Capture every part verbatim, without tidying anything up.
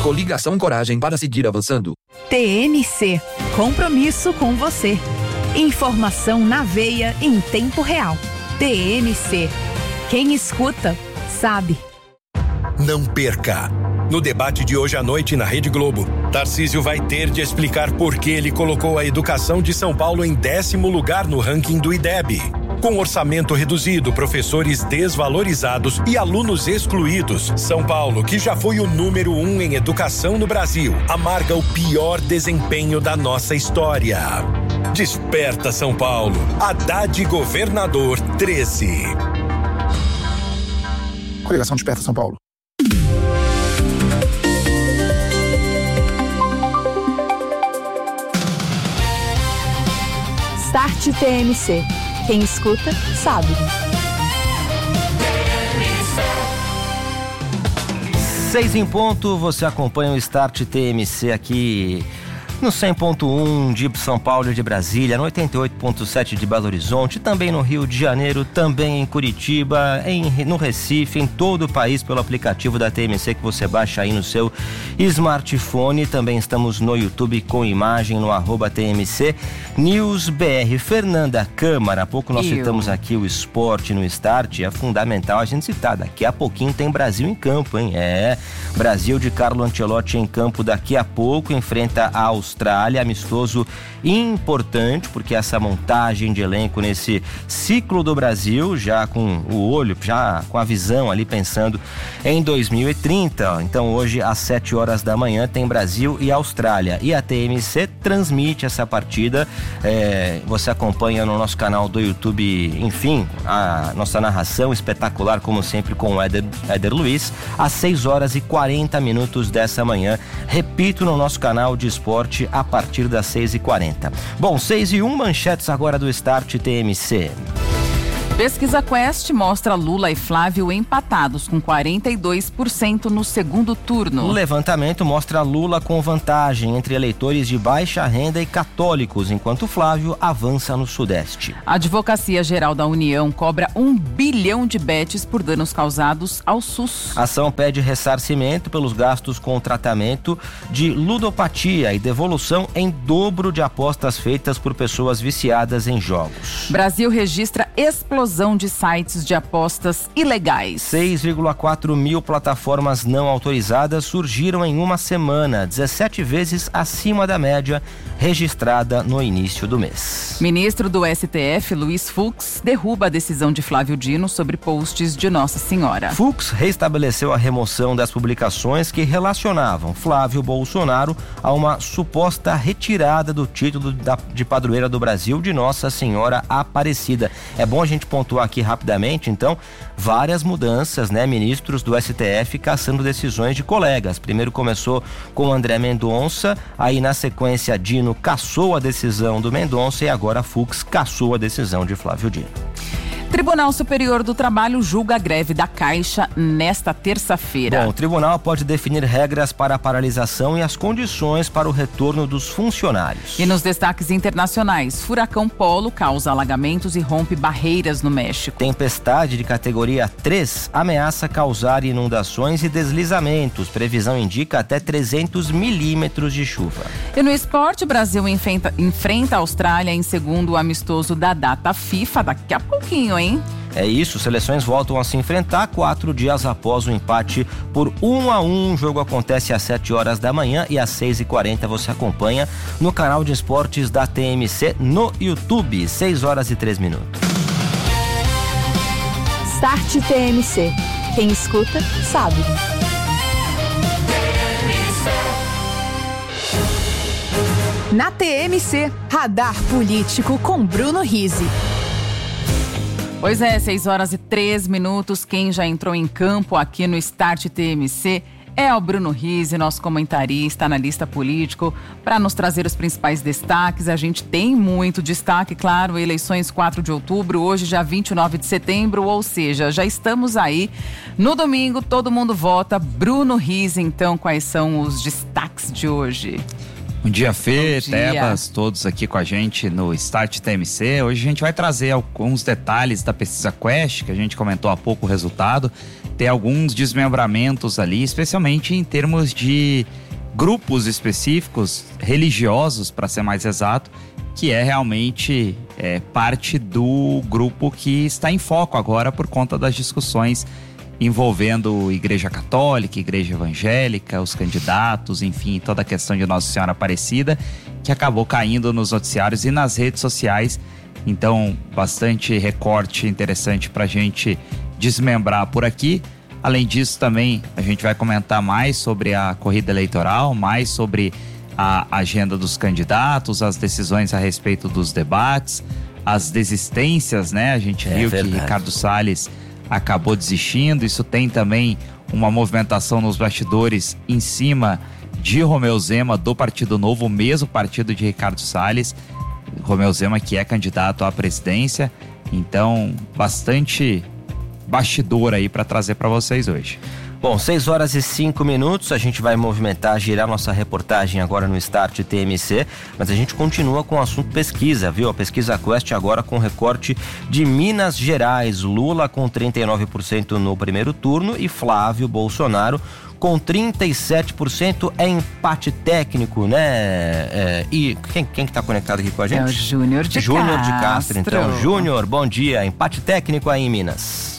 Coligação Coragem para seguir avançando. T M C, compromisso com você. Informação na veia em tempo real. T M C, quem escuta, sabe. Não perca! No debate de hoje à noite na Rede Globo, Tarcísio vai ter de explicar por que ele colocou a educação de São Paulo em décimo lugar no ranking do I D E B. Com orçamento reduzido, professores desvalorizados e alunos excluídos, São Paulo, que já foi o número um em educação no Brasil, amarga o pior desempenho da nossa história. Desperta São Paulo. Haddad Governador treze. Coligação Desperta São Paulo. Start T M C. Quem escuta, sabe. Seis em ponto, você acompanha o Start T M C aqui no cem ponto um de São Paulo e de Brasília, no oitenta e oito ponto sete de Belo Horizonte, também no Rio de Janeiro, também em Curitiba, em, no Recife, em todo o país, pelo aplicativo da T M C que você baixa aí no seu smartphone. Também estamos no YouTube com imagem no arroba T M C News B R. Fernanda Câmara, há pouco nós Eu. citamos aqui o esporte no Start, é fundamental a gente citar, daqui a pouquinho tem Brasil em campo, hein? É, Brasil de Carlo Ancelotti em campo daqui a pouco, enfrenta a Austrália, amistoso importante, porque essa montagem de elenco nesse ciclo do Brasil, já com o olho, já com a visão ali pensando em dois mil e trinta. Então hoje às sete horas da manhã tem Brasil e Austrália, e a T M C transmite essa partida. É, você acompanha no nosso canal do YouTube, enfim, a nossa narração espetacular, como sempre, com o Éder, Éder Luiz, às seis horas e quarenta minutos dessa manhã. Repito, no nosso canal de esporte, a partir das seis e quarenta. Bom, seis e um, manchetes agora do Start T M C. Pesquisa Quest mostra Lula e Flávio empatados com quarenta e dois por cento no segundo turno. O levantamento mostra Lula com vantagem entre eleitores de baixa renda e católicos, enquanto Flávio avança no Sudeste. A Advocacia Geral da União cobra um bilhão de betes por danos causados ao SUS. A ação pede ressarcimento pelos gastos com o tratamento de ludopatia e devolução em dobro de apostas feitas por pessoas viciadas em jogos. Brasil registra explosão de sites de apostas ilegais. seis vírgula quatro mil plataformas não autorizadas surgiram em uma semana, dezessete vezes acima da média registrada no início do mês. Ministro do S T F, Luiz Fux, derruba a decisão de Flávio Dino sobre posts de Nossa Senhora. Fux restabeleceu a remoção das publicações que relacionavam Flávio Bolsonaro a uma suposta retirada do título da, de padroeira do Brasil de Nossa Senhora Aparecida. É bom a gente pontuar aqui rapidamente, então, várias mudanças, né? Ministros do S T F caçando decisões de colegas. Primeiro começou com André Mendonça, aí na sequência Dino cassou a decisão do Mendonça e agora Fux cassou a decisão de Flávio Dino. Tribunal Superior do Trabalho julga a greve da Caixa nesta terça-feira. Bom, o tribunal pode definir regras para a paralisação e as condições para o retorno dos funcionários. E nos destaques internacionais, furacão Polo causa alagamentos e rompe barreiras no México. Tempestade de categoria três ameaça causar inundações e deslizamentos. Previsão indica até trezentos milímetros de chuva. E no esporte, o Brasil enfrenta, enfrenta a Austrália em segundo amistoso da data FIFA daqui a pouquinho, hein? É isso, seleções voltam a se enfrentar quatro dias após o empate por um a um. O jogo acontece às sete horas da manhã e às seis e quarenta você acompanha no canal de esportes da T M C no YouTube, seis horas e três minutos. Start T M C. Quem escuta, sabe. Na T M C, Radar Político com Bruno Rizzi. Pois é, seis horas e três minutos. Quem já entrou em campo aqui no Start T M C é o Bruno Rizzi, nosso comentarista, analista político, para nos trazer os principais destaques. A gente tem muito destaque, claro, eleições quatro de outubro, hoje já vinte e nove de setembro, ou seja, já estamos aí no domingo, todo mundo vota. Bruno Rizzi, então, quais são os destaques de hoje? Bom dia, Fê, Bom dia. Tebas, todos aqui com a gente no Start T M C. Hoje a gente vai trazer alguns detalhes da pesquisa Quest, que a gente comentou há pouco o resultado. ter alguns desmembramentos ali, especialmente em termos de grupos específicos, religiosos, para ser mais exato, que é realmente é, parte do grupo que está em foco agora por conta das discussões envolvendo Igreja Católica, Igreja Evangélica, os candidatos, enfim, toda a questão de Nossa Senhora Aparecida, que acabou caindo nos noticiários e nas redes sociais. Então, bastante recorte interessante para a gente desmembrar por aqui. Além disso, também a gente vai comentar mais sobre a corrida eleitoral, mais sobre a agenda dos candidatos, as decisões a respeito dos debates, as desistências, né? A gente É viu verdade. que Ricardo Salles acabou desistindo. Isso tem também uma movimentação nos bastidores em cima de Romeu Zema, do Partido Novo, o mesmo partido de Ricardo Salles. Romeu Zema, que é candidato à presidência. Então, bastante bastidor aí para trazer para vocês hoje. Bom, seis horas e cinco minutos, a gente vai movimentar, girar nossa reportagem agora no Start T M C, mas a gente continua com o assunto pesquisa, viu? A pesquisa Quest agora com recorte de Minas Gerais, Lula com trinta e nove por cento no primeiro turno e Flávio Bolsonaro com trinta e sete por cento. É empate técnico, né? É, e quem, quem que tá conectado aqui com a gente? É o Júnior de Júnior de Castro. Castro, então. Júnior, bom dia. Empate técnico aí em Minas.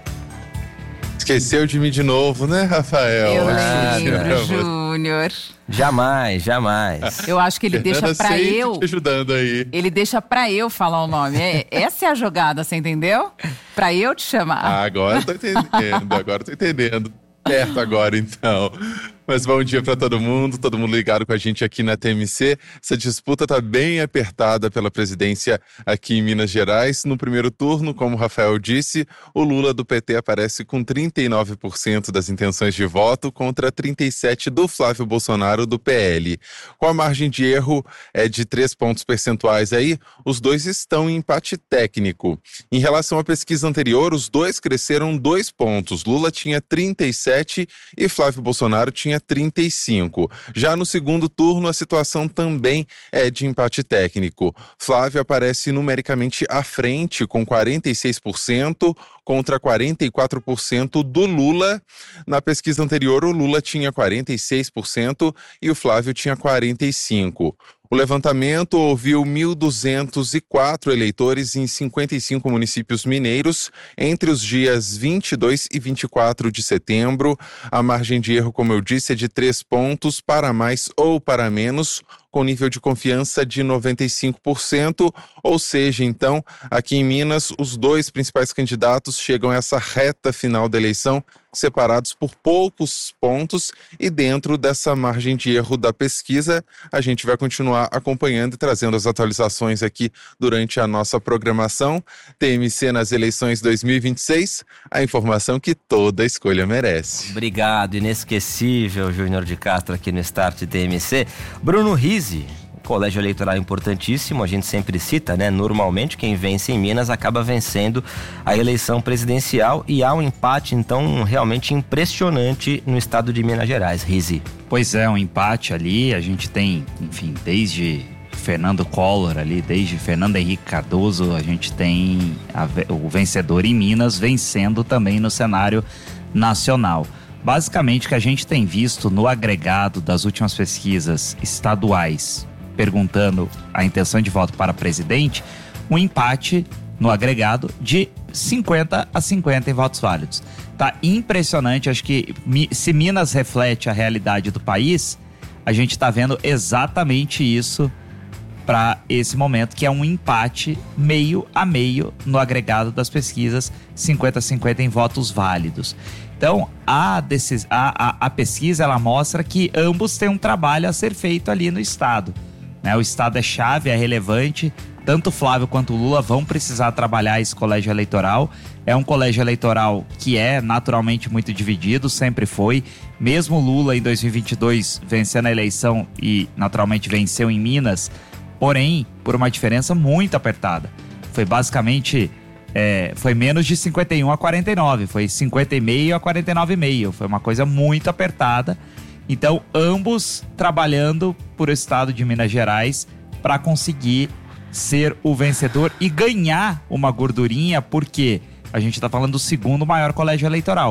Esqueceu de mim de novo, né, Rafael? Eu Ah, lembro, não. Júnior. Jamais, jamais. Eu acho que ele deixa Fernanda pra sempre eu... te ajudando aí. Ele deixa pra eu falar o nome. É, essa é a jogada, você entendeu? Pra eu te chamar. Ah, agora eu tô entendendo, agora eu tô entendendo. Perto agora, então. Mas bom dia para todo mundo, todo mundo ligado com a gente aqui na T M C. Essa disputa tá bem apertada pela presidência aqui em Minas Gerais. No primeiro turno, como o Rafael disse, o Lula do P T aparece com trinta e nove por cento das intenções de voto contra trinta e sete por cento do Flávio Bolsonaro do P L. Com a margem de erro é de três pontos percentuais aí, os dois estão em empate técnico. Em relação à pesquisa anterior, os dois cresceram dois pontos. Lula tinha trinta e sete e Flávio Bolsonaro tinha trinta e cinco. Já no segundo turno, a situação também é de empate técnico. Flávio aparece numericamente à frente, com quarenta e seis por cento contra quarenta e quatro por cento do Lula. Na pesquisa anterior, o Lula tinha quarenta e seis por cento e o Flávio tinha quarenta e cinco por cento. O levantamento ouviu mil duzentos e quatro eleitores em cinquenta e cinco municípios mineiros entre os dias vinte e dois e vinte e quatro de setembro. A margem de erro, como eu disse, é de três pontos para mais ou para menos, com nível de confiança de noventa e cinco por cento, ou seja, então, aqui em Minas, os dois principais candidatos chegam a essa reta final da eleição, separados por poucos pontos, e dentro dessa margem de erro da pesquisa, a gente vai continuar acompanhando e trazendo as atualizações aqui durante a nossa programação. T M C nas eleições dois mil e vinte e seis, a informação que toda escolha merece. Obrigado, inesquecível Júnior de Castro aqui no Start T M C. Bruno Rizzi, colégio eleitoral importantíssimo, a gente sempre cita, né? Normalmente quem vence em Minas acaba vencendo a eleição presidencial e há um empate, então, realmente impressionante no estado de Minas Gerais. Rizzi. Pois é, um empate ali, a gente tem, enfim, desde Fernando Collor ali, desde Fernando Henrique Cardoso, a gente tem a, o vencedor em Minas vencendo também no cenário nacional. Basicamente, o que a gente tem visto no agregado das últimas pesquisas estaduais, perguntando a intenção de voto para presidente, um empate no agregado de cinquenta a cinquenta em votos válidos. Tá impressionante, acho que se Minas reflete a realidade do país, a gente tá vendo exatamente isso para esse momento, que é um empate meio a meio no agregado das pesquisas, cinquenta a cinquenta em votos válidos. Então, a, decis... a, a, a pesquisa, ela mostra que ambos têm um trabalho a ser feito ali no estado, né? O estado é chave, é relevante, tanto Flávio quanto Lula vão precisar trabalhar esse colégio eleitoral. É um colégio eleitoral que é naturalmente muito dividido, sempre foi. Mesmo Lula em dois mil e vinte e dois vencendo a eleição e naturalmente venceu em Minas, porém por uma diferença muito apertada. Foi basicamente, é, foi menos de cinquenta e um a quarenta e nove, foi cinquenta e cinco a quarenta e nove vírgula cinco, foi uma coisa muito apertada. Então, ambos trabalhando por o estado de Minas Gerais para conseguir ser o vencedor e ganhar uma gordurinha, porque a gente está falando do segundo maior colégio eleitoral.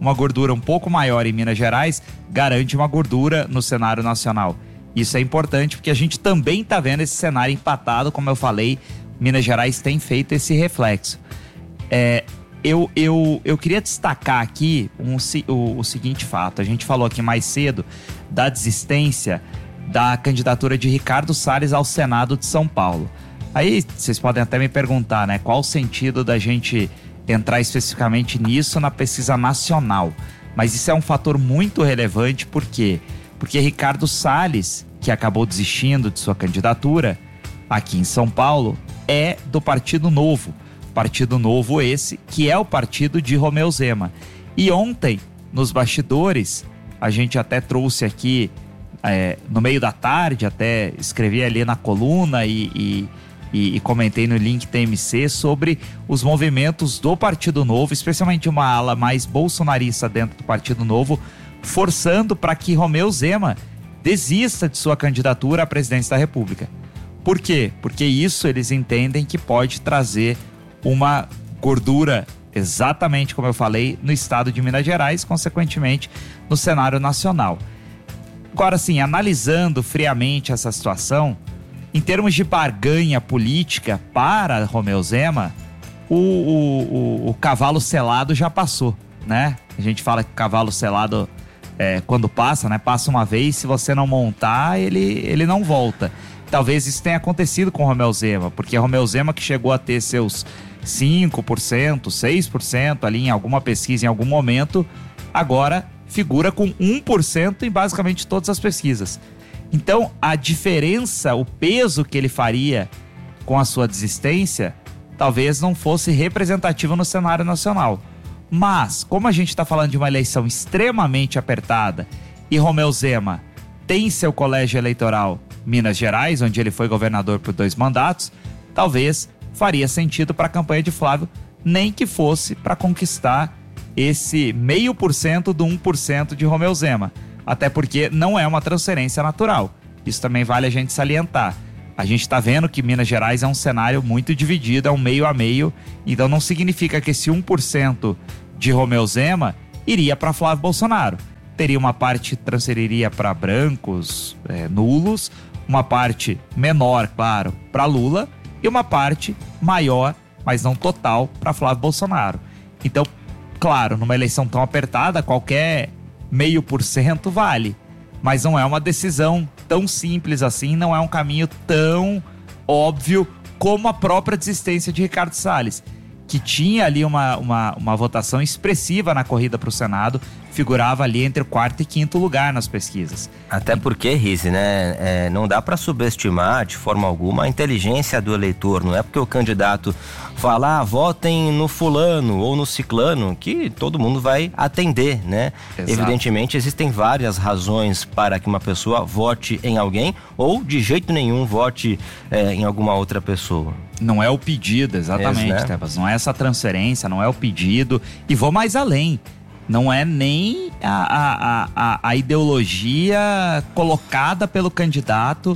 uma gordura um pouco maior em Minas Gerais garante uma gordura no cenário nacional. Isso é importante porque a gente também está vendo esse cenário empatado, como eu falei, Minas Gerais tem feito esse reflexo. É, eu, eu, eu queria destacar aqui um, o, o seguinte fato, a gente falou aqui mais cedo da desistência da candidatura de Ricardo Salles ao Senado de São Paulo. Aí vocês podem até me perguntar, né, qual o sentido da gente entrar especificamente nisso na pesquisa nacional. Mas isso é um fator muito relevante, por quê? Porque Ricardo Salles, que acabou desistindo de sua candidatura aqui em São Paulo, é do Partido Novo. Partido Novo esse, que é o partido de Romeu Zema. E ontem, nos bastidores, a gente até trouxe aqui, é, no meio da tarde, até escrevi ali na coluna e... e E, e comentei no link T M C sobre os movimentos do Partido Novo, especialmente uma ala mais bolsonarista dentro do Partido Novo, forçando para que Romeu Zema desista de sua candidatura à presidência da República. Por quê? Porque isso eles entendem que pode trazer uma gordura, exatamente como eu falei, no estado de Minas Gerais, consequentemente no cenário nacional. Agora sim, analisando friamente essa situação, em termos de barganha política para Romeu Zema, o, o, o, o cavalo selado já passou, né? A gente fala que o cavalo selado, é, quando passa, né? Passa uma vez, se você não montar, ele, ele não volta. Talvez isso tenha acontecido com Romeu Zema, porque Romeu Zema, que chegou a ter seus cinco por cento, seis por cento ali em alguma pesquisa, em algum momento, agora figura com um por cento em basicamente todas as pesquisas. Então, a diferença, o peso que ele faria com a sua desistência, talvez não fosse representativo no cenário nacional. Mas, como a gente está falando de uma eleição extremamente apertada e Romeu Zema tem seu colégio eleitoral Minas Gerais, onde ele foi governador por dois mandatos, talvez faria sentido para a campanha de Flávio, nem que fosse para conquistar esse meio por cento do um por cento de Romeu Zema. Até porque não é uma transferência natural. Isso também vale a gente salientar. A gente está vendo que Minas Gerais é um cenário muito dividido, é um meio a meio, então não significa que esse um por cento de Romeu Zema iria para Flávio Bolsonaro. Teria uma parte que transferiria para brancos, é, nulos, uma parte menor, claro, para Lula, e uma parte maior, mas não total, para Flávio Bolsonaro. Então, claro, numa eleição tão apertada, qualquer meio por cento vale, mas não é uma decisão tão simples assim, não é um caminho tão óbvio como a própria desistência de Ricardo Salles, que tinha ali uma, uma, uma votação expressiva na corrida para o Senado, figurava ali entre o quarto e quinto lugar nas pesquisas. Até porque, Rizzi, né, é, não dá para subestimar de forma alguma a inteligência do eleitor. Não é porque o candidato fala, ah, votem no fulano ou no ciclano, que todo mundo vai atender, né? Exato. Evidentemente, existem várias razões para que uma pessoa vote em alguém ou de jeito nenhum vote é, em alguma outra pessoa. Não é o pedido, exatamente, Esse, né? Tebas. Não é essa transferência, não é o pedido. E vou mais além. Não é nem a, a, a, a ideologia colocada pelo candidato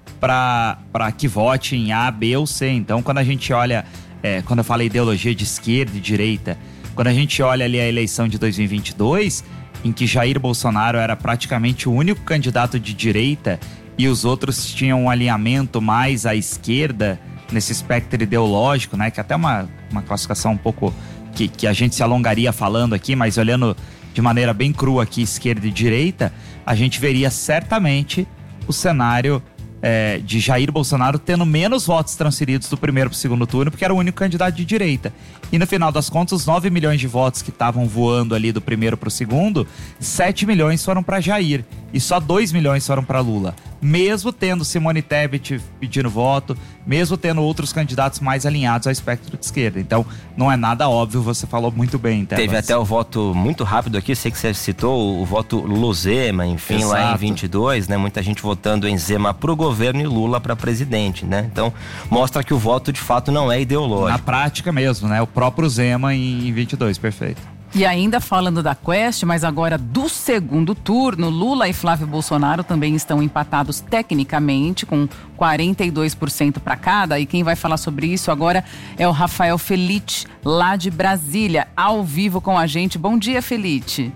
para que vote em A, B ou C. Então, quando a gente olha, é, quando eu falo ideologia de esquerda e direita, quando a gente olha ali a eleição de dois mil e vinte e dois, em que Jair Bolsonaro era praticamente o único candidato de direita e os outros tinham um alinhamento mais à esquerda, nesse espectro ideológico, né? Que até uma, uma classificação um pouco que, que a gente se alongaria falando aqui, mas olhando de maneira bem crua aqui, esquerda e direita, a gente veria certamente o cenário é, de Jair Bolsonaro tendo menos votos transferidos do primeiro para o segundo turno, porque era o único candidato de direita. E no final das contas, os nove milhões de votos que estavam voando ali do primeiro para o segundo, sete milhões foram para Jair e só dois milhões foram para Lula. Mesmo tendo Simone Tebet pedindo voto, mesmo tendo outros candidatos mais alinhados ao espectro de esquerda. Então, não é nada óbvio, você falou muito bem, Tebas. Teve até o voto muito rápido aqui, sei que você citou o voto Lula-Zema, enfim, Exato. Lá em vinte e dois, né? Muita gente votando em Zema pro governo e Lula para presidente, né? Então, mostra que o voto de fato não é ideológico. Na prática mesmo, né? O próprio Zema em vinte e dois, perfeito. E ainda falando da Quest, mas agora do segundo turno, Lula e Flávio Bolsonaro também estão empatados tecnicamente, com quarenta e dois por cento para cada. E quem vai falar sobre isso agora é o Rafael Felite, lá de Brasília, ao vivo com a gente. Bom dia, Felite.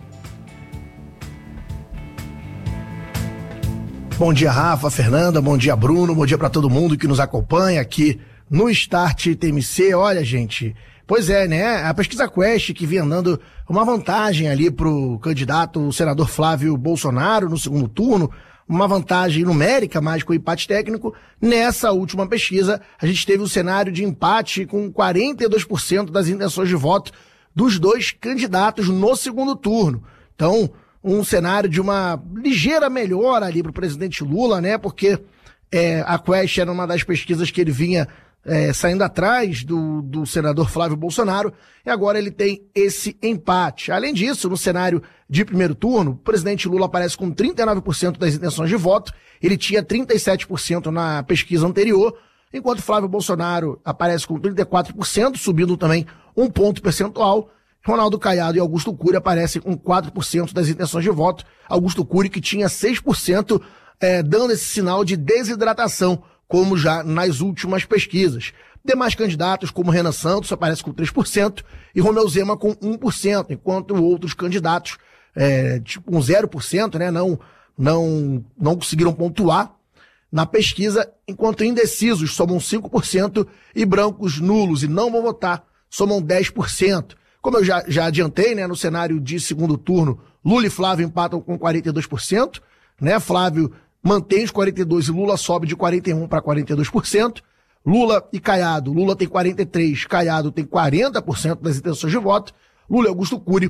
Bom dia, Rafa, Fernanda, bom dia, Bruno, bom dia para todo mundo que nos acompanha aqui no Start T M C. Olha, gente, pois é, né? A pesquisa Quest que vinha dando uma vantagem ali pro candidato, o senador Flávio Bolsonaro, no segundo turno, uma vantagem numérica, mais com empate técnico. Nessa última pesquisa, a gente teve um cenário de empate com quarenta e dois por cento das intenções de voto dos dois candidatos no segundo turno. Então, um cenário de uma ligeira melhora ali pro presidente Lula, né? Porque é, a Quest era uma das pesquisas que ele vinha É, saindo atrás do, do senador Flávio Bolsonaro, e agora ele tem esse empate. Além disso, no cenário de primeiro turno, o presidente Lula aparece com trinta e nove por cento das intenções de voto, ele tinha trinta e sete por cento na pesquisa anterior, enquanto Flávio Bolsonaro aparece com trinta e quatro por cento, subindo também um ponto percentual. Ronaldo Caiado e Augusto Cury aparecem com quatro por cento das intenções de voto. Augusto Cury que tinha seis por cento, é, dando esse sinal de desidratação, como já nas últimas pesquisas. Demais candidatos, como Renan Santos, aparece com três por cento e Romeu Zema com um por cento, enquanto outros candidatos, é, tipo um zero por cento, né, não, não, não conseguiram pontuar na pesquisa, enquanto indecisos somam cinco por cento e brancos nulos e não vão votar somam dez por cento. Como eu já, já adiantei, né, no cenário de segundo turno, Lula e Flávio empatam com quarenta e dois por cento, né, Flávio mantém os quarenta e dois por cento e Lula sobe de quarenta e um por cento para quarenta e dois por cento. Lula e Caiado, Lula tem quarenta e três por cento, Caiado tem quarenta por cento das intenções de voto. Lula e Augusto Cury,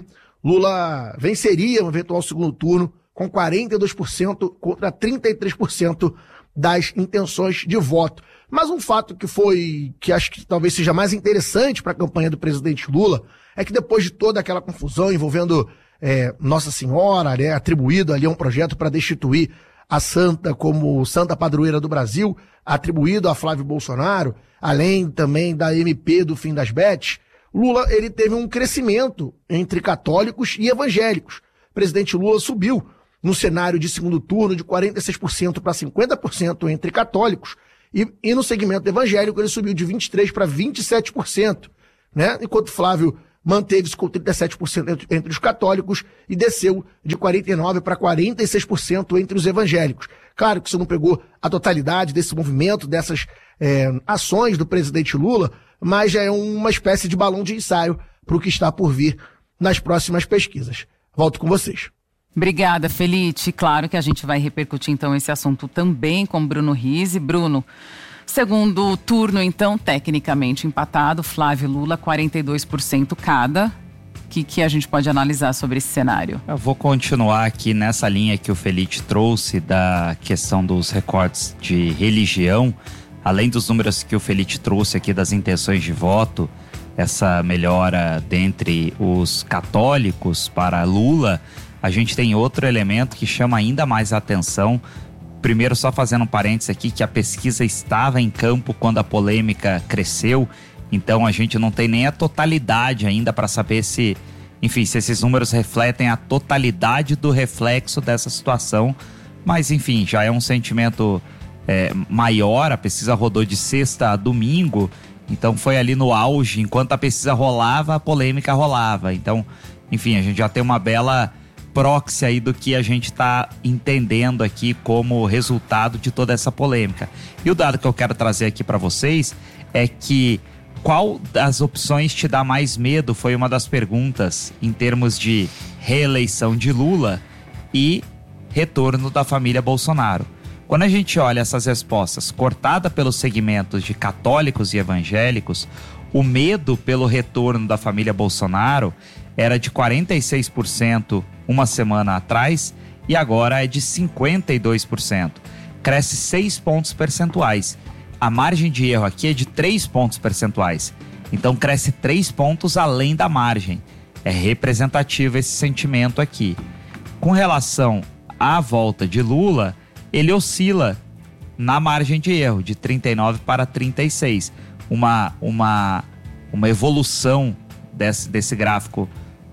Lula venceria um eventual segundo turno com quarenta e dois por cento contra trinta e três por cento das intenções de voto. Mas um fato que foi, que acho que talvez seja mais interessante para a campanha do presidente Lula, é que depois de toda aquela confusão envolvendo é, Nossa Senhora, né, atribuído ali a um projeto para destituir a santa como santa padroeira do Brasil, atribuído a Flávio Bolsonaro, além também da M P do Fim das Bets, Lula ele teve um crescimento entre católicos e evangélicos. O presidente Lula subiu no cenário de segundo turno de quarenta e seis por cento para cinquenta por cento entre católicos e, e no segmento evangélico ele subiu de vinte e três por cento para vinte e sete por cento, né? Enquanto Flávio manteve-se com trinta e sete por cento entre, entre os católicos e desceu de quarenta e nove por cento para quarenta e seis por cento entre os evangélicos. Claro que isso não pegou a totalidade desse movimento, dessas é, ações do presidente Lula, mas já é uma espécie de balão de ensaio para o que está por vir nas próximas pesquisas. Volto com vocês. Obrigada, Felite. Claro que a gente vai repercutir então esse assunto também com Bruno Rizzi. Bruno, segundo turno, então, tecnicamente empatado, Flávio e Lula, quarenta e dois por cento cada. O que, que a gente pode analisar sobre esse cenário? Eu vou continuar aqui nessa linha que o Felite trouxe da questão dos recortes de religião. Além dos números que o Felite trouxe aqui das intenções de voto, essa melhora dentre os católicos para Lula, a gente tem outro elemento que chama ainda mais a atenção. Primeiro, só fazendo um parênteses aqui, que a pesquisa estava em campo quando a polêmica cresceu, então a gente não tem nem a totalidade ainda para saber se, enfim, se esses números refletem a totalidade do reflexo dessa situação, mas enfim, já é um sentimento é, maior. A pesquisa rodou de sexta a domingo, então foi ali no auge, enquanto a pesquisa rolava, a polêmica rolava, então, enfim, a gente já tem uma bela proxy aí do que a gente está entendendo aqui como resultado de toda essa polêmica. E o dado que eu quero trazer aqui para vocês é que qual das opções te dá mais medo foi uma das perguntas em termos de reeleição de Lula e retorno da família Bolsonaro. Quando a gente olha essas respostas cortadas pelos segmentos de católicos e evangélicos, o medo pelo retorno da família Bolsonaro era de quarenta e seis por cento uma semana atrás e agora é de cinquenta e dois por cento. Cresce seis pontos percentuais. A margem de erro aqui é de três pontos percentuais. Então cresce três pontos além da margem. É representativo esse sentimento aqui. Com relação à volta de Lula, ele oscila na margem de erro, de trinta e nove para trinta e seis. Uma, uma, uma evolução desse, desse gráfico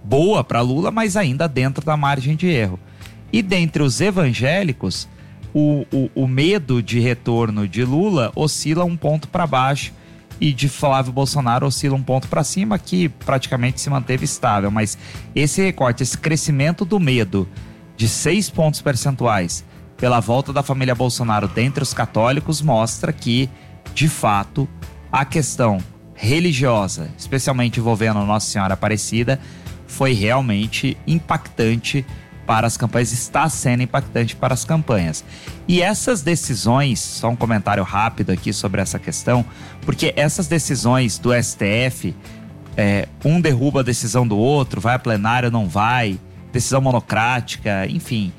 boa para Lula, mas ainda dentro da margem de erro. E dentre os evangélicos, o, o, o medo de retorno de Lula oscila um ponto para baixo e de Flávio Bolsonaro oscila um ponto para cima, que praticamente se manteve estável. Mas esse recorte, esse crescimento do medo de seis pontos percentuais pela volta da família Bolsonaro dentre os católicos mostra que, de fato, a questão religiosa, especialmente envolvendo Nossa Senhora Aparecida, foi realmente impactante para as campanhas, está sendo impactante para as campanhas. E essas decisões, só um comentário rápido aqui sobre essa questão, porque essas decisões do S T F, é, um derruba a decisão do outro, vai a plenário, não vai, decisão monocrática, enfim,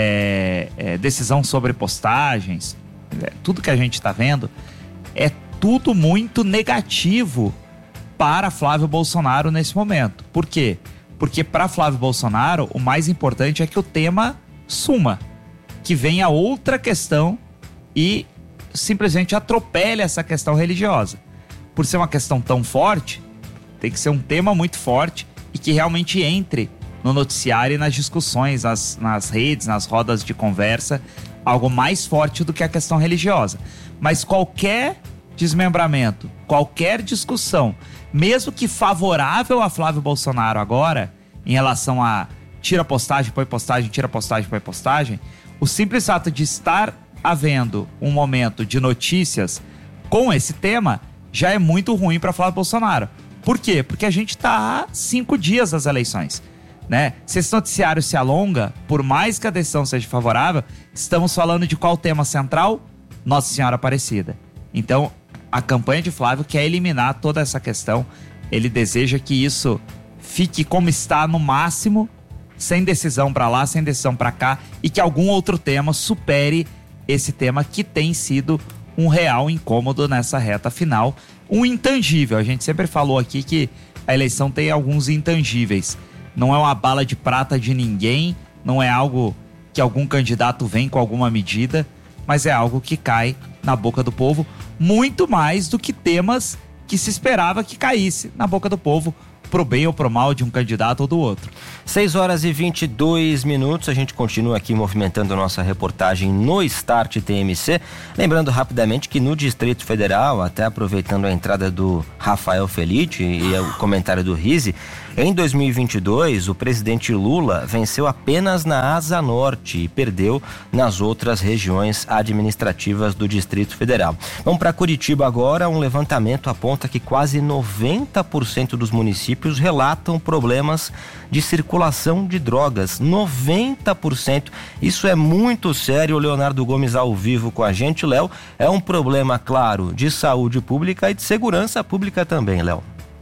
é, é, decisão sobre postagens, é, tudo que a gente está vendo é tudo muito negativo para Flávio Bolsonaro nesse momento. Por quê? Porque para Flávio Bolsonaro o mais importante é que o tema suma, que venha outra questão e simplesmente atropele essa questão religiosa. Por ser uma questão tão forte, tem que ser um tema muito forte e que realmente entre no noticiário e nas discussões, nas, nas redes, nas rodas de conversa, algo mais forte do que a questão religiosa. Mas qualquer desmembramento, qualquer discussão, mesmo que favorável a Flávio Bolsonaro agora, em relação a tira postagem, põe postagem, tira postagem, põe postagem, o simples fato de estar havendo um momento de notícias com esse tema já é muito ruim para Flávio Bolsonaro. Por quê? Porque a gente está há cinco dias das eleições, né? Se esse noticiário se alonga, por mais que a decisão seja favorável, estamos falando de qual tema central? Nossa Senhora Aparecida. Então, a campanha de Flávio quer eliminar toda essa questão. Ele deseja que isso fique como está no máximo, sem decisão para lá, sem decisão para cá, e que algum outro tema supere esse tema que tem sido um real incômodo nessa reta final. Um intangível. A gente sempre falou aqui que a eleição tem alguns intangíveis. Não é uma bala de prata de ninguém, não é algo que algum candidato vem com alguma medida, mas é algo que cai na boca do povo, muito mais do que temas que se esperava que caísse na boca do povo, pro bem ou pro mal de um candidato ou do outro. seis horas e vinte e dois minutos, a gente continua aqui movimentando a nossa reportagem no Start T M C. Lembrando rapidamente que no Distrito Federal, até aproveitando a entrada do Rafael Felice e o comentário do Rizzi, em dois mil e vinte e dois, o presidente Lula venceu apenas na Asa Norte e perdeu nas outras regiões administrativas do Distrito Federal. Vamos para Curitiba agora. Um levantamento aponta que quase noventa por cento dos municípios relatam problemas de circulação de drogas. noventa por cento. Isso é muito sério. O Leonardo Gomes ao vivo com a gente. Léo, é um problema, claro, de saúde pública e de segurança pública também, Léo.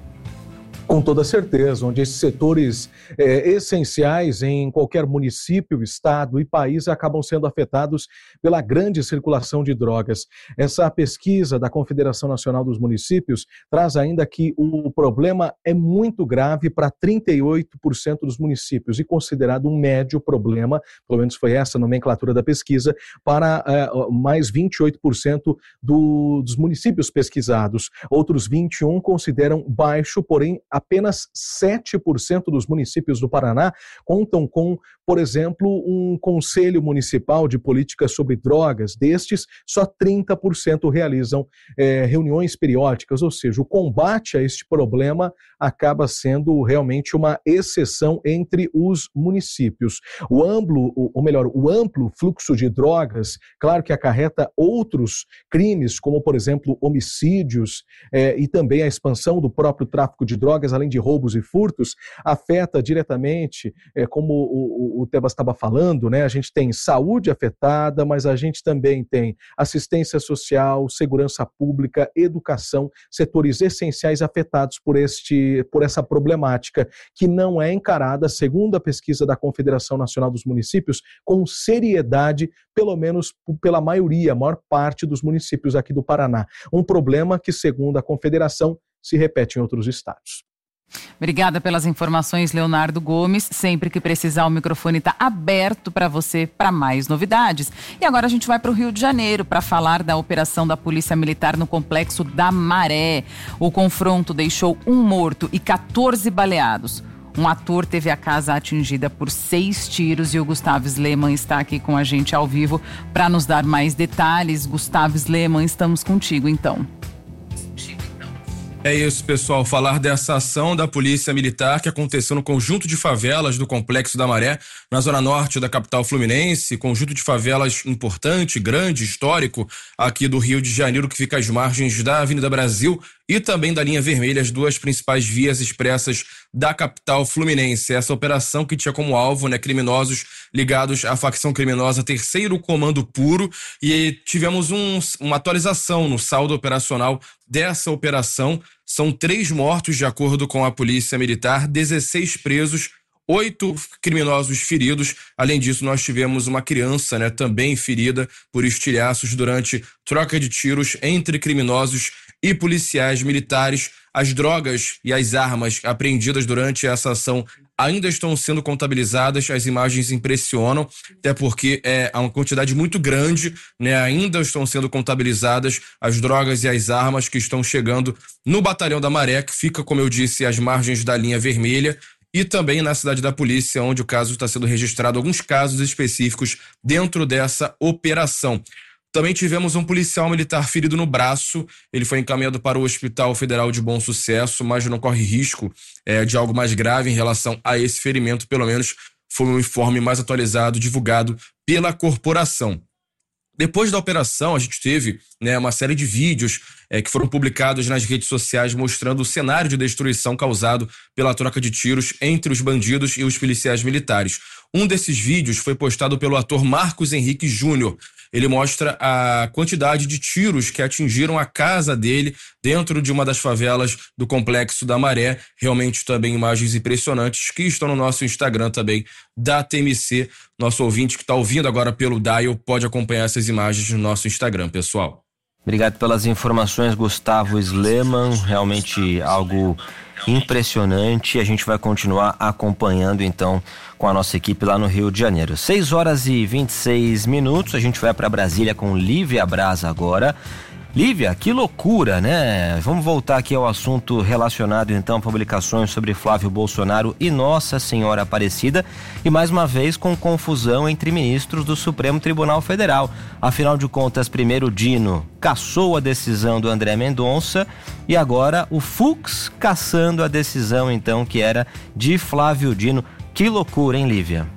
Com toda certeza, onde esses setores é, essenciais em qualquer município, estado e país acabam sendo afetados pela grande circulação de drogas. Essa pesquisa da Confederação Nacional dos Municípios traz ainda que o problema é muito grave para trinta e oito por cento dos municípios e considerado um médio problema, pelo menos foi essa a nomenclatura da pesquisa, para é, mais vinte e oito por cento do, dos municípios pesquisados. Outros vinte e um por cento consideram baixo, porém apenas sete por cento dos municípios do Paraná contam com, por exemplo, um conselho municipal de políticas sobre drogas. Destes, só trinta por cento realizam é, reuniões periódicas, ou seja, o combate a este problema acaba sendo realmente uma exceção entre os municípios. O amplo, ou melhor, o amplo fluxo de drogas, claro que acarreta outros crimes, como, por exemplo, homicídios é, e também a expansão do próprio tráfico de drogas, além de roubos e furtos, afeta diretamente, é, como o, o, o Tebas estava falando, né? A gente tem saúde afetada, mas a gente também tem assistência social, segurança pública, educação, setores essenciais afetados por, este, por essa problemática, que não é encarada, segundo a pesquisa da Confederação Nacional dos Municípios, com seriedade, pelo menos pela maioria, a maior parte dos municípios aqui do Paraná. Um problema que, segundo a Confederação, se repete em outros estados. Obrigada pelas informações, Leonardo Gomes. Sempre que precisar, o microfone está aberto para você para mais novidades. E agora a gente vai para o Rio de Janeiro para falar da operação da Polícia Militar no Complexo da Maré. O confronto deixou um morto e quatorze baleados. Um ator teve a casa atingida por seis tiros e o Gustavo Sleman está aqui com a gente ao vivo para nos dar mais detalhes. Gustavo Sleman, estamos contigo então. É isso, pessoal. Falar dessa ação da Polícia Militar que aconteceu no conjunto de favelas do Complexo da Maré, na zona norte da capital fluminense, conjunto de favelas importante, grande, histórico, aqui do Rio de Janeiro, que fica às margens da Avenida Brasil e também da linha vermelha, as duas principais vias expressas da capital fluminense. Essa operação que tinha como alvo, né, criminosos ligados à facção criminosa Terceiro Comando Puro, e tivemos um, uma atualização no saldo operacional dessa operação. São três mortos, de acordo com a Polícia Militar, dezesseis presos, oito criminosos feridos. Além disso, nós tivemos uma criança, né, também ferida por estilhaços durante troca de tiros entre criminosos e policiais militares. As drogas e as armas apreendidas durante essa ação ainda estão sendo contabilizadas. As imagens impressionam, até porque é uma quantidade muito grande, né? Ainda estão sendo contabilizadas as drogas e as armas que estão chegando no Batalhão da Maré, que fica, como eu disse, às margens da linha vermelha, e também na Cidade da Polícia, onde o caso está sendo registrado, alguns casos específicos dentro dessa operação. Também tivemos um policial militar ferido no braço. Ele foi encaminhado para o Hospital Federal de Bom Sucesso, mas não corre risco é, de algo mais grave em relação a esse ferimento. Pelo menos foi um informe mais atualizado, divulgado pela corporação. Depois da operação, a gente teve, né, uma série de vídeos é, que foram publicados nas redes sociais mostrando o cenário de destruição causado pela troca de tiros entre os bandidos e os policiais militares. Um desses vídeos foi postado pelo ator Marcos Henrique Júnior. Ele mostra a quantidade de tiros que atingiram a casa dele dentro de uma das favelas do Complexo da Maré. Realmente também imagens impressionantes que estão no nosso Instagram também da T M C. Nosso ouvinte que está ouvindo agora pelo Dial pode acompanhar essas imagens no nosso Instagram, pessoal. Obrigado pelas informações, Gustavo Sleman. Realmente algo impressionante. A gente vai continuar acompanhando então com a nossa equipe lá no Rio de Janeiro. seis horas e vinte e seis minutos. A gente vai para Brasília com Lívia Braz agora. Lívia, que loucura, né? Vamos voltar aqui ao assunto relacionado então a publicações sobre Flávio Bolsonaro e Nossa Senhora Aparecida, e mais uma vez com confusão entre ministros do Supremo Tribunal Federal. Afinal de contas, primeiro Dino cassou a decisão do André Mendonça e agora o Fux cassando a decisão então que era de Flávio Dino. Que loucura, hein, Lívia?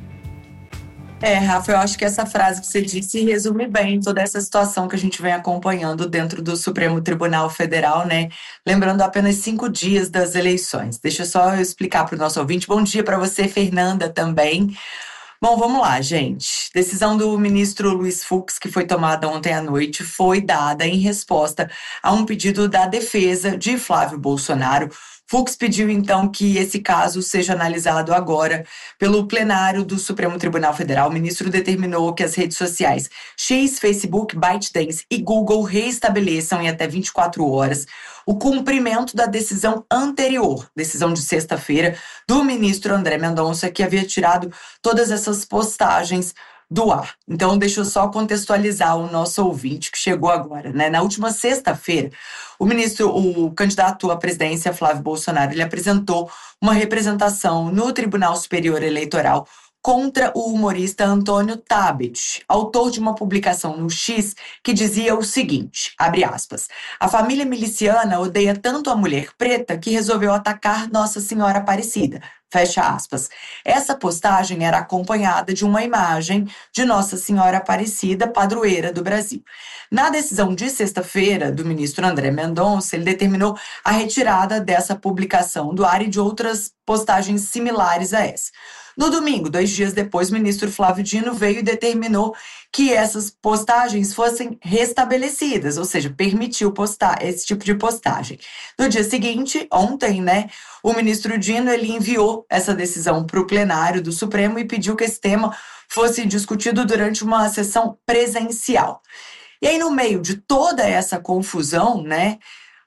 É, Rafa, eu acho que essa frase que você disse resume bem toda essa situação que a gente vem acompanhando dentro do Supremo Tribunal Federal, né? Lembrando apenas cinco dias das eleições. Deixa só eu explicar para o nosso ouvinte. Bom dia para você, Fernanda, também. Bom, vamos lá, gente. Decisão do ministro Luiz Fux, que foi tomada ontem à noite, foi dada em resposta a um pedido da defesa de Flávio Bolsonaro. Fux pediu, então, que esse caso seja analisado agora pelo plenário do Supremo Tribunal Federal. O ministro determinou que as redes sociais X, Facebook, ByteDance e Google reestabeleçam em até vinte e quatro horas o cumprimento da decisão anterior, decisão de sexta-feira, do ministro André Mendonça, que havia tirado todas essas postagens do ar. Então, deixa eu só contextualizar o nosso ouvinte que chegou agora, né? Na última sexta-feira, o ministro, o candidato à presidência, Flávio Bolsonaro, ele apresentou uma representação no Tribunal Superior Eleitoral contra o humorista Antônio Tabet, autor de uma publicação no X que dizia o seguinte, abre aspas, a família miliciana odeia tanto a mulher preta que resolveu atacar Nossa Senhora Aparecida. Fecha aspas. Essa postagem era acompanhada de uma imagem de Nossa Senhora Aparecida, padroeira do Brasil. Na decisão de sexta-feira do ministro André Mendonça, ele determinou a retirada dessa publicação do ar e de outras postagens similares a essa. No domingo, dois dias depois, o ministro Flávio Dino veio e determinou que essas postagens fossem restabelecidas, ou seja, permitiu postar esse tipo de postagem. No dia seguinte, ontem, né, o ministro Dino ele enviou essa decisão para o plenário do Supremo e pediu que esse tema fosse discutido durante uma sessão presencial. E aí, no meio de toda essa confusão, né,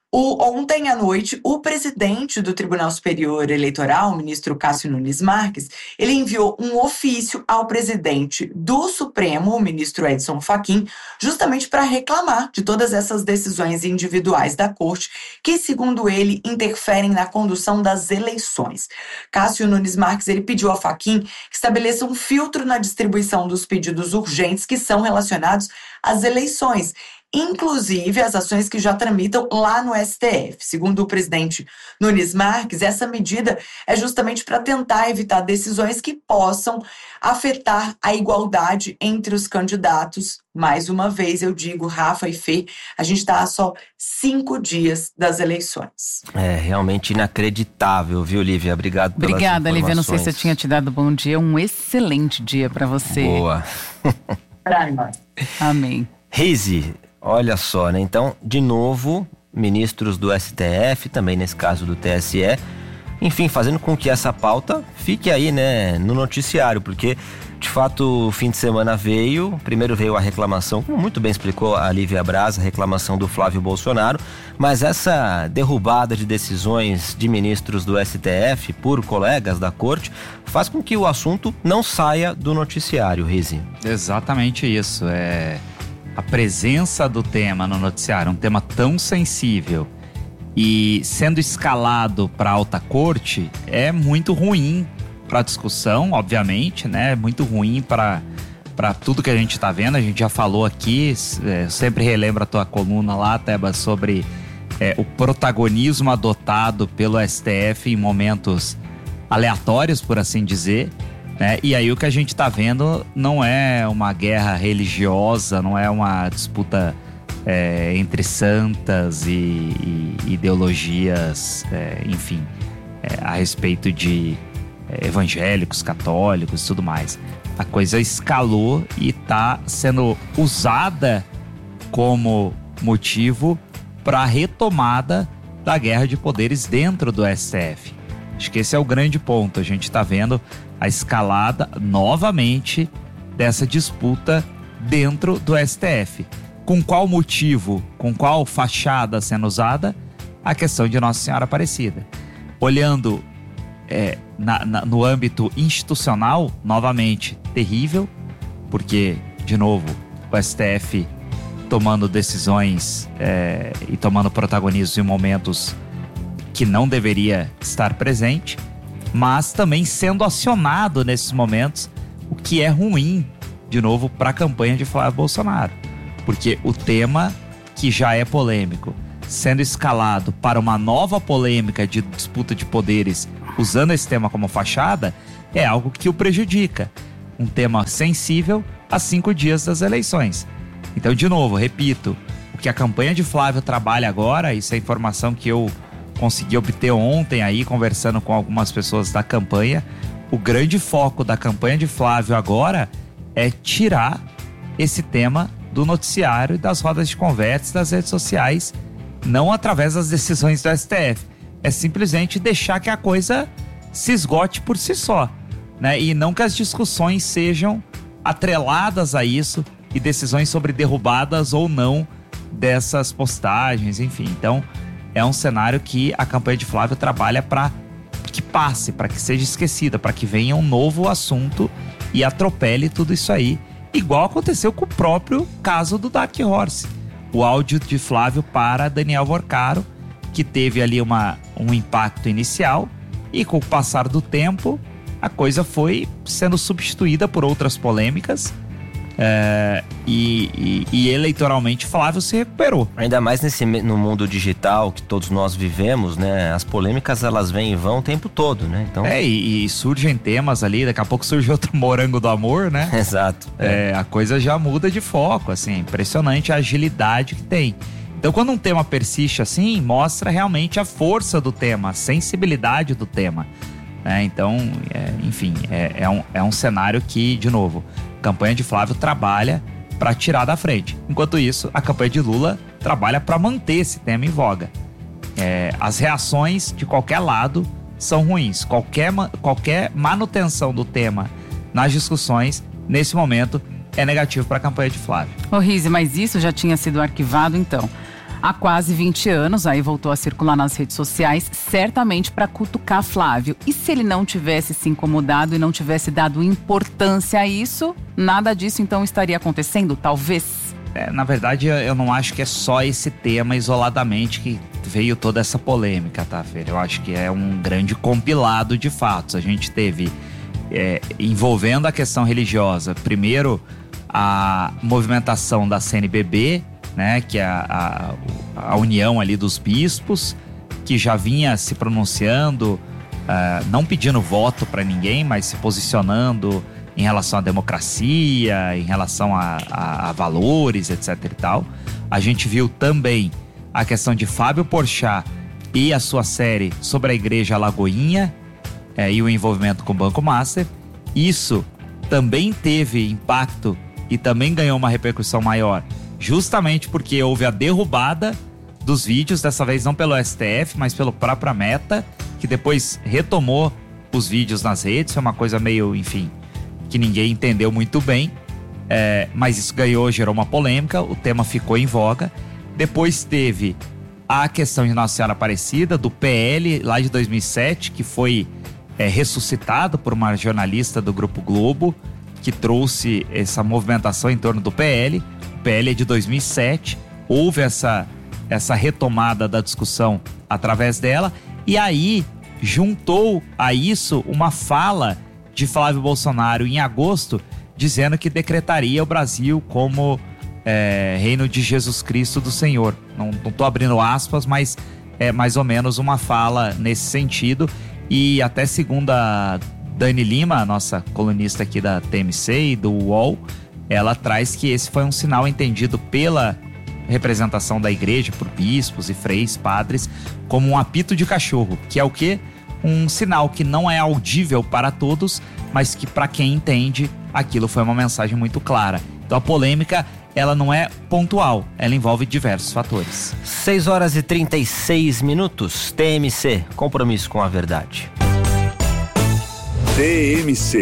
O, ontem à noite, o presidente do Tribunal Superior Eleitoral, o ministro Cássio Nunes Marques, ele enviou um ofício ao presidente do Supremo, o ministro Edson Fachin, justamente para reclamar de todas essas decisões individuais da Corte que, segundo ele, interferem na condução das eleições. Cássio Nunes Marques ele pediu a Fachin que estabeleça um filtro na distribuição dos pedidos urgentes que são relacionados às eleições, inclusive as ações que já tramitam lá no S T F. Segundo o presidente Nunes Marques, essa medida é justamente para tentar evitar decisões que possam afetar a igualdade entre os candidatos. Mais uma vez, eu digo, Rafa e Fê, a gente está a só cinco dias das eleições. É realmente inacreditável, viu, Lívia? Obrigado pelas Obrigada, Lívia. Não sei se eu informações. tinha te dado bom dia. Um excelente dia para você. Boa. Amém. Rize, olha só, né? Então, de novo, ministros do S T F, também nesse caso do T S E, enfim, fazendo com que essa pauta fique aí, né, no noticiário, porque, de fato, o fim de semana veio, primeiro veio a reclamação, como muito bem explicou a Lívia Braz, a reclamação do Flávio Bolsonaro, mas essa derrubada de decisões de ministros do S T F por colegas da corte faz com que o assunto não saia do noticiário, Rize. Exatamente isso, é... A presença do tema no noticiário, um tema tão sensível e sendo escalado para a alta corte, é muito ruim para a discussão, obviamente, né? É muito ruim para para tudo que a gente está vendo. A gente já falou aqui, é, sempre relembro a tua coluna lá, Teba, sobre é, o protagonismo adotado pelo S T F em momentos aleatórios, por assim dizer. Né? E aí o que a gente está vendo não é uma guerra religiosa, não é uma disputa é, entre santas e, e ideologias, é, enfim, é, a respeito de é, evangélicos, católicos e tudo mais. A coisa escalou e está sendo usada como motivo para a retomada da guerra de poderes dentro do S T F. Acho que esse é o grande ponto. A gente está vendo a escalada novamente dessa disputa dentro do S T F. Com qual motivo, com qual fachada sendo usada? A questão de Nossa Senhora Aparecida. Olhando é, na, na, no âmbito institucional, novamente, terrível, porque, de novo, o S T F tomando decisões é, e tomando protagonismo em momentos que não deveria estar presente, mas também sendo acionado nesses momentos, o que é ruim, de novo, para a campanha de Flávio Bolsonaro. Porque o tema, que já é polêmico, sendo escalado para uma nova polêmica de disputa de poderes, usando esse tema como fachada, é algo que o prejudica. Um tema sensível a cinco dias das eleições. Então, de novo, repito, o que a campanha de Flávio trabalha agora, isso é informação que eu consegui obter ontem aí, conversando com algumas pessoas da campanha. O grande foco da campanha de Flávio agora é tirar esse tema do noticiário e das rodas de conversa das redes sociais, não através das decisões do S T F. É simplesmente deixar que a coisa se esgote por si só, né? E não que as discussões sejam atreladas a isso e decisões sobre derrubadas ou não dessas postagens, enfim. Então, é um cenário que a campanha de Flávio trabalha para que passe, para que seja esquecida, para que venha um novo assunto e atropele tudo isso aí. Igual aconteceu com o próprio caso do Dark Horse. O áudio de Flávio para Daniel Vorcaro, que teve ali uma, um impacto inicial e com o passar do tempo a coisa foi sendo substituída por outras polêmicas. É, e, e, e eleitoralmente Flávio se recuperou. Ainda mais nesse, no mundo digital que todos nós vivemos, né? As polêmicas, elas vêm e vão o tempo todo, né? Então... É, e, e surgem temas ali, daqui a pouco surge outro morango do amor, né? Exato. É. É, a coisa já muda de foco, assim, é impressionante a agilidade que tem. Então, quando um tema persiste assim, mostra realmente a força do tema, a sensibilidade do tema. É, então, é, enfim, é, é, um, é um cenário que, de novo, a campanha de Flávio trabalha para tirar da frente. Enquanto isso, a campanha de Lula trabalha para manter esse tema em voga. É, as reações de qualquer lado são ruins. Qualquer, qualquer manutenção do tema nas discussões, nesse momento, é negativo para a campanha de Flávio. Ô Rize, mas isso já tinha sido arquivado, então. há quase vinte anos, aí voltou a circular nas redes sociais, certamente para cutucar Flávio. E se ele não tivesse se incomodado e não tivesse dado importância a isso, nada disso então estaria acontecendo, talvez? É, na verdade, eu não acho que é só esse tema isoladamente que veio toda essa polêmica, tá, Fer? Eu acho que é um grande compilado de fatos. A gente teve, é, envolvendo a questão religiosa, primeiro a movimentação da C N B B, né, que é a, a, a união ali dos bispos, que já vinha se pronunciando, uh, não pedindo voto para ninguém, mas se posicionando em relação à democracia, em relação a, a, a valores, etc e tal. A gente viu também a questão de Fábio Porchat e a sua série sobre a Igreja Lagoinha é, e o envolvimento com o Banco Master. Isso também teve impacto e também ganhou uma repercussão maior, justamente porque houve a derrubada dos vídeos, dessa vez não pelo S T F, mas pelo próprio Meta, que depois retomou os vídeos nas redes. Foi uma coisa meio, enfim, que ninguém entendeu muito bem, é, mas isso ganhou, gerou uma polêmica, o tema ficou em voga. Depois teve a questão de Nossa Senhora Aparecida, do P L, lá de dois mil e sete, que foi é, ressuscitado por uma jornalista do Grupo Globo, que trouxe essa movimentação em torno do P L. O P L é de dois mil e sete, houve essa, essa retomada da discussão através dela, e aí juntou a isso uma fala de Flávio Bolsonaro em agosto, dizendo que decretaria o Brasil como é, reino de Jesus Cristo do Senhor. Não estou abrindo aspas, mas é mais ou menos uma fala nesse sentido. E até segundo a Dani Lima, nossa colunista aqui da T M C e do U O L, ela traz que esse foi um sinal entendido pela representação da igreja, por bispos e freis, padres, como um apito de cachorro, que é o quê? Um sinal que não é audível para todos, mas que para quem entende, aquilo foi uma mensagem muito clara. Então a polêmica, ela não é pontual, ela envolve diversos fatores. seis horas e trinta e seis minutos, T M C, compromisso com a verdade. T M C